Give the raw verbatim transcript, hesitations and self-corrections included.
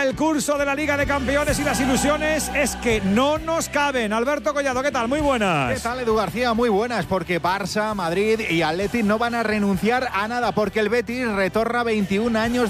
el curso de la Liga de Campeones y las ilusiones es que no nos caben. Alberto Collado, ¿qué tal? Muy buenas. ¿Qué tal, Edu García? Muy buenas, porque Barça, Madrid y Atleti no van a renunciar a nada, porque el Betis retorna veintiún años